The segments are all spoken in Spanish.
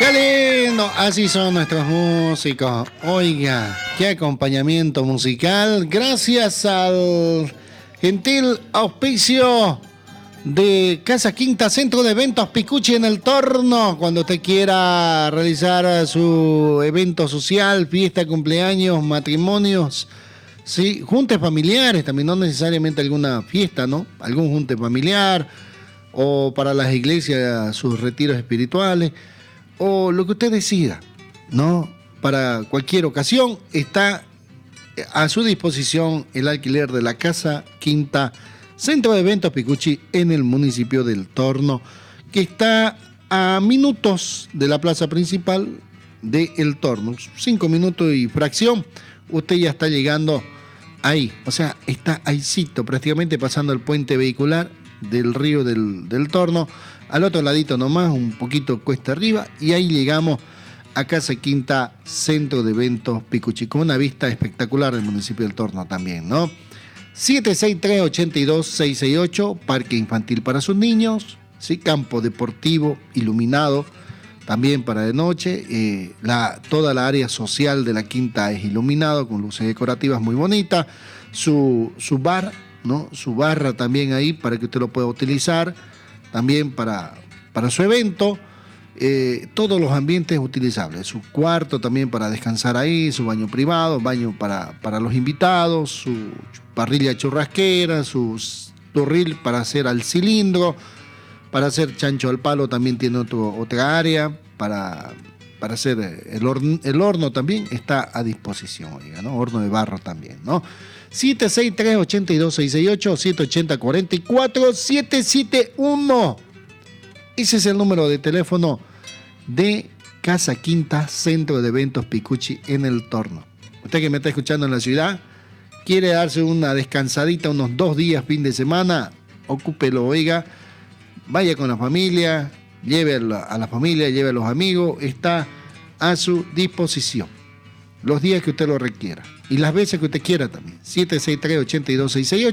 ¡Qué lindo! Así son nuestros músicos. Oiga, qué acompañamiento musical. Gracias al gentil auspicio de Casa Quinta, Centro de Eventos Picuchi en el Torno. Cuando usted quiera realizar su evento social, fiesta, cumpleaños, matrimonios, sí, juntes familiares, también no necesariamente alguna fiesta, ¿no? Algún junte familiar, o para las iglesias sus retiros espirituales, o lo que usted decida, ¿no? Para cualquier ocasión está a su disposición el alquiler de la Casa Quinta, Centro de Eventos Picuchi en el municipio del Torno, que está a minutos de la plaza principal de El Torno. 5 minutos y fracción, usted ya está llegando ahí, o sea, está ahícito, prácticamente pasando el puente vehicular del río del Torno, al otro ladito nomás, un poquito cuesta arriba, y ahí llegamos a Casa Quinta, Centro de Eventos Picuchi, con una vista espectacular del municipio del Torno también, ¿no? 763-82668, parque infantil para sus niños, ¿sí? Campo deportivo iluminado, también para de noche. Toda la área social de la quinta es iluminado con luces decorativas muy bonitas. Su bar, ¿no? Su barra también ahí para que usted lo pueda utilizar, también para su evento. Todos los ambientes utilizables, su cuarto también para descansar ahí, su baño privado, baño para los invitados, su parrilla churrasquera, su torril para hacer al cilindro, para hacer chancho al palo también tiene otra área, para hacer el horno también está a disposición, oiga, ¿no? Horno de barro también, ¿no? 763-82668, 780-44-771. Ese es el número de teléfono de Casa Quinta, Centro de Eventos Picuchi en el Torno. Usted que me está escuchando en la ciudad, quiere darse una descansadita, unos 2 días, fin de semana, ocúpelo, oiga, vaya con la familia, lleve a la familia, lleve a los amigos, está a su disposición. Los días que usted lo requiera y las veces que usted quiera también.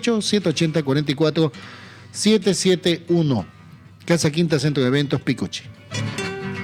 763-82668, 780-44-771. Casa Quinta, Centro de Eventos Picuchi.